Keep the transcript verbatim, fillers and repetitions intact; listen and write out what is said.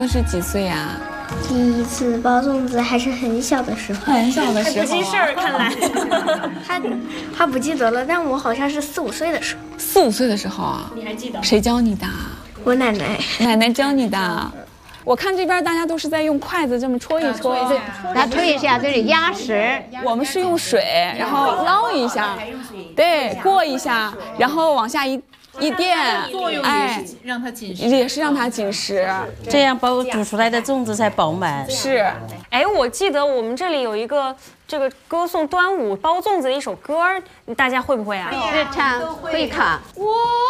那是几岁呀？ 第一次包粽子还是很小的时候， 很小的时候， 不记事儿，看来。 他他不记得了，但我好像是四五岁的时候。 四五岁的时候啊？ 你还记得？ 谁教你的？ 我奶奶。 奶奶教你的。我看这边大家都是在用筷子这么戳一戳， 来推一下，这里压实。 我们是用水，然后捞一下，对，过一下，然后往下一。一垫，哎， 让它紧实， 也是让它紧实， 这样包煮出来的粽子才饱满。 是， 哎，我记得我们这里有一个这个歌颂端午包粽子的一首歌，大家会不会啊？ 会唱会唱。 哇。